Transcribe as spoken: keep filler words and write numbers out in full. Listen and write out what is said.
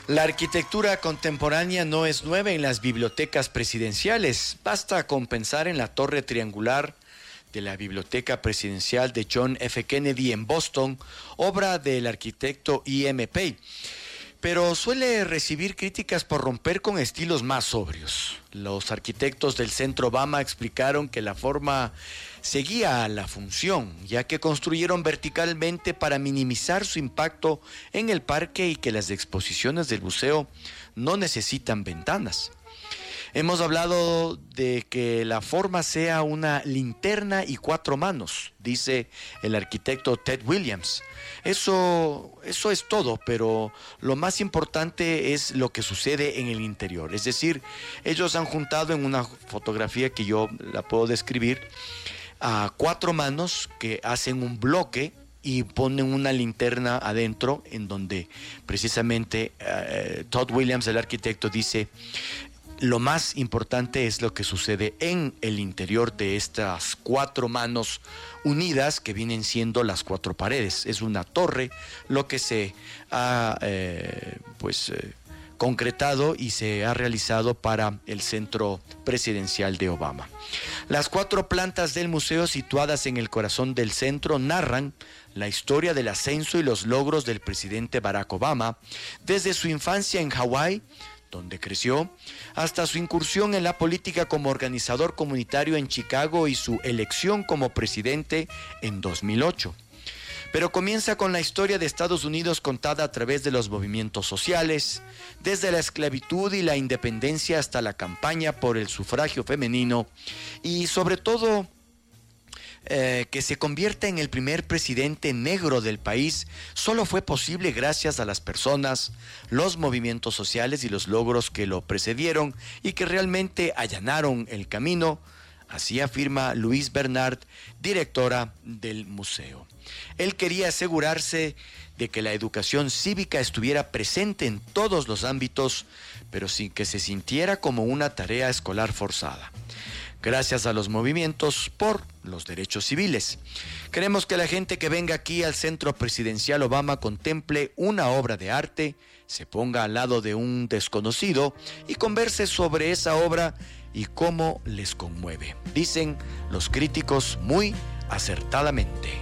La arquitectura contemporánea no es nueva en las bibliotecas presidenciales. Basta con pensar en la torre triangular de la Biblioteca Presidencial de John F. Kennedy en Boston, obra del arquitecto E M Pei. Pero suele recibir críticas por romper con estilos más sobrios. Los arquitectos del Centro Obama explicaron que la forma seguía a la función, ya que construyeron verticalmente para minimizar su impacto en el parque y que las exposiciones del museo no necesitan ventanas. Hemos hablado de que la forma sea una linterna y cuatro manos, dice el arquitecto Ted Williams. Eso, eso es todo, pero lo más importante es lo que sucede en el interior. Es decir, ellos han juntado en una fotografía que yo la puedo describir a cuatro manos que hacen un bloque y ponen una linterna adentro, en donde precisamente uh, Todd Williams, el arquitecto, dice: lo más importante es lo que sucede en el interior de estas cuatro manos unidas, que vienen siendo las cuatro paredes. Es una torre lo que se ha eh, pues eh, concretado y se ha realizado para el centro presidencial de Obama. Las cuatro plantas del museo, situadas en el corazón del centro, narran la historia del ascenso y los logros del presidente Barack Obama, desde su infancia en Hawái, donde creció, hasta su incursión en la política como organizador comunitario en Chicago y su elección como presidente en dos mil ocho. Pero comienza con la historia de Estados Unidos contada a través de los movimientos sociales, desde la esclavitud y la independencia hasta la campaña por el sufragio femenino y sobre todo Eh, que se convierta en el primer presidente negro del país. Solo fue posible gracias a las personas, los movimientos sociales y los logros que lo precedieron y que realmente allanaron el camino. Así afirma Louise Bernard, directora del museo. Él quería asegurarse de que la educación cívica estuviera presente en todos los ámbitos, pero sin que se sintiera como una tarea escolar forzada. Gracias a los movimientos por los derechos civiles. Queremos que la gente que venga aquí al Centro Presidencial Obama contemple una obra de arte, se ponga al lado de un desconocido y converse sobre esa obra y cómo les conmueve. Dicen los críticos muy acertadamente.